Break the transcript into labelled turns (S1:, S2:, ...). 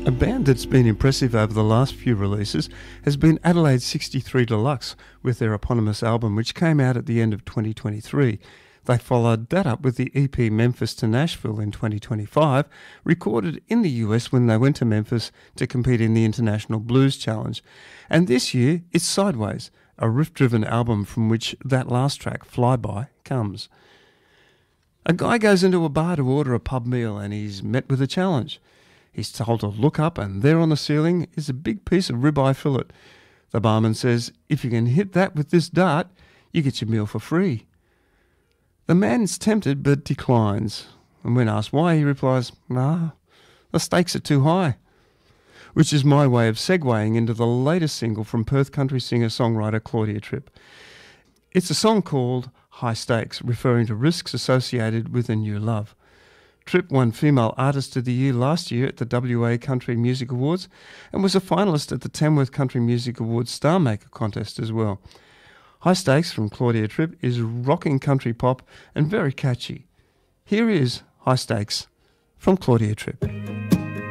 S1: A band that's been impressive over the last few releases has been Adelaide 63 Deluxe with their eponymous album, which came out at the end of 2023. They followed that up with the EP Memphis to Nashville in 2025, recorded in the US when they went to Memphis to compete in the International Blues Challenge. And this year, it's Sideways, a riff-driven album from which that last track, Flyby, comes. A guy goes into a bar to order a pub meal and he's met with a challenge. He's told to look up, and there on the ceiling is a big piece of ribeye fillet. The barman says, if you can hit that with this dart, you get your meal for free. The man's tempted but declines, and when asked why, he replies, the stakes are too high. Which is my way of segueing into the latest single from Perth country singer-songwriter Claudia Tripp. It's a song called High Stakes, referring to risks associated with a new love. Tripp won Female Artist of the Year last year at the WA Country Music Awards and was a finalist at the Tamworth Country Music Awards Star Maker contest as well. High Stakes from Claudia Tripp is rocking country pop and very catchy. Here is High Stakes from Claudia Tripp.